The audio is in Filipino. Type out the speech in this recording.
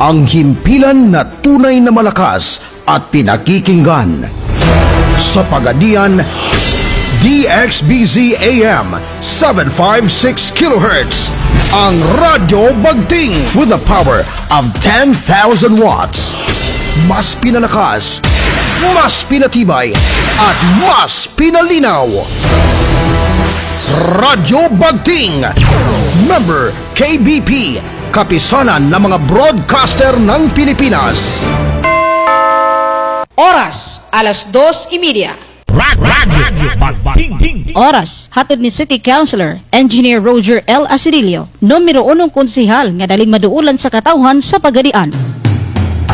ang himpilan na tunay na malakas at pinakikinggan. Sa Pagadian, DXBZ AM 756 kHz, ang Radyo Bagting with the power of 10,000 watts. Mas pinalakas, mas pinatibay, at mas pinalinaw. Radyo Bagting, member KBP, kapisanan ng mga broadcaster ng Pilipinas. Oras, alas 2:30. Radyo Bagting. Oras, hatod ni City Councilor, Engineer Roger L. Asidilio, numero 1 konsehal nga daling maduulan sa katawhan sa Pagadian.